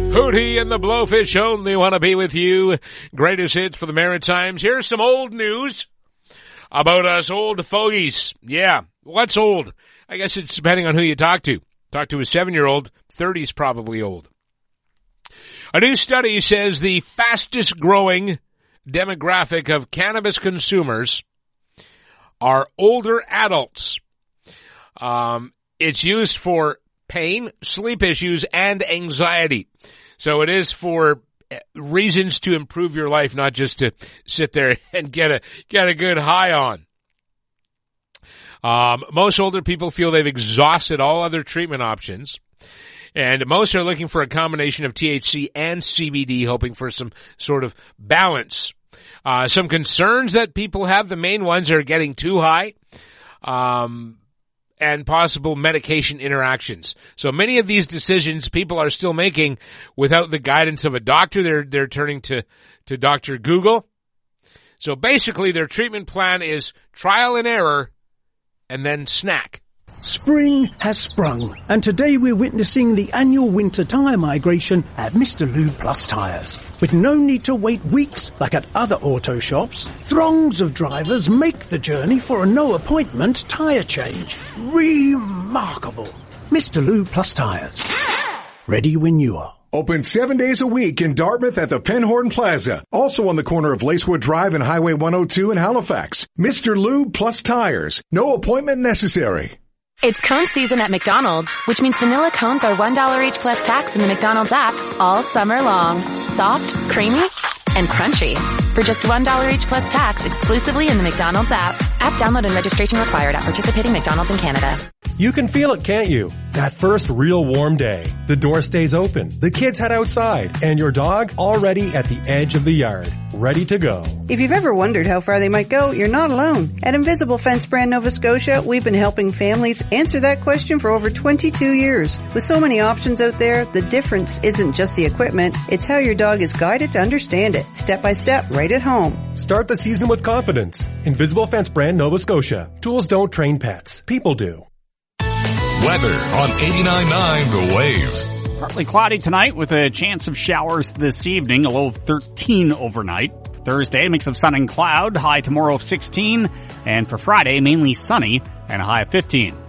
Hootie and the Blowfish only want to be with you. Greatest hits for the Maritimes. Here's some old news about us old fogies. Yeah, what's old? I guess it's depending on who you talk to. Talk to a 7-year-old, 30's probably old. A new study says the fastest growing demographic of cannabis consumers are older adults. It's used for pain, sleep issues, and anxiety. So it is for reasons to improve your life, not just to sit there and get a good high on. Most older people feel they've exhausted all other treatment options, and most are looking for a combination of THC and CBD, hoping for some sort of balance. Some concerns that people have, the main ones are getting too high, and possible medication interactions. So many of these decisions people are still making without the guidance of a doctor. They're turning to Dr. Google. So basically their treatment plan is trial and error and then snack. Spring has sprung, and today we're witnessing the annual winter tyre migration at Mr. Lube Plus Tyres. With no need to wait weeks like at other auto shops, throngs of drivers make the journey for a no-appointment tyre change. Remarkable. Mr. Lube Plus Tyres. Ready when you are. Open 7 days a week in Dartmouth at the Penhorn Plaza. Also on the corner of Lacewood Drive and Highway 102 in Halifax. Mr. Lube Plus Tyres. No appointment necessary. It's cone season at McDonald's, which means vanilla cones are $1 each plus tax in the McDonald's app all summer long. Soft, creamy, and crunchy. For just $1 each plus tax exclusively in the McDonald's app. App download and registration required at participating McDonald's in Canada. You can feel it, can't you? That first real warm day. The door stays open, the kids head outside, and your dog already at the edge of the yard, ready to go. If you've ever wondered how far they might go, you're not alone. At Invisible Fence Brand Nova Scotia, we've been helping families answer that question for over 22 years. With so many options out there, the difference isn't just the equipment, it's how your dog is guided to understand it, step by step, right at home. Start the season with confidence. Invisible Fence Brand Nova Scotia. Tools don't train pets. People do. Weather on 89.9 The Wave. Partly cloudy tonight with a chance of showers this evening, a low of 13 overnight. Thursday, a mix of sun and cloud, high tomorrow of 16. And for Friday, mainly sunny and a high of 15.